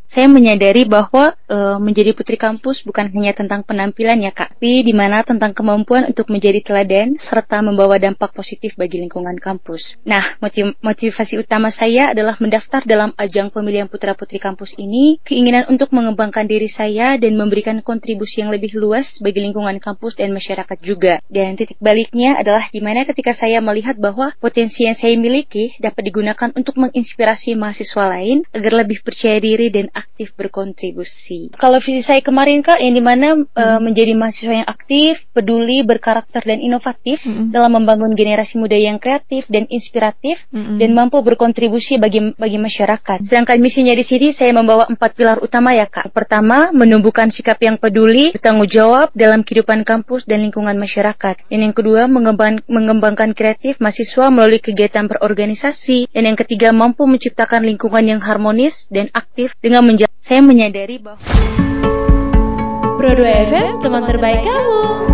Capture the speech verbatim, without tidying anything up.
saya menyadari bahwa e, menjadi putri kampus bukan hanya tentang penampilan ya Kak, tapi di mana tentang kemampuan untuk menjadi teladan serta membawa dampak positif bagi lingkungan kampus. Nah, motiv- motivasi utama saya adalah mendaftar dalam ajang pemilihan putra-putri kampus ini, keinginan untuk mengembangkan diri saya dan memberikan kontribusi yang lebih luas bagi lingkungan kampus dan masyarakat juga. Dan titik baliknya adalah di mana ketika saya melihat bahwa potensi yang saya miliki dapat digunakan untuk menginspirasi mahasiswa lain agar lebih percaya diri dan aktif berkontribusi. Kalau visi saya kemarin Kak, yang dimana hmm. uh, menjadi mahasiswa yang aktif, peduli, berkarakter dan inovatif hmm. dalam membangun generasi muda yang kreatif dan inspiratif hmm. dan mampu berkontribusi bagi bagi masyarakat. Sedangkan misinya di sini saya membawa empat pilar utama ya Kak. Pertama, menumbuhkan sikap yang peduli, bertanggung jawab dalam kehidupan kampus dan lingkungan masyarakat. Dan yang kedua, mengembang, mengembangkan kreatif mahasiswa melalui kegiatan berorganisasi. Dan yang ketiga, mampu menciptakan lingkungan yang harmonis dan aktif dengan menjaga. Saya menyadari bahwa Broadway F M, teman terbaik kamu.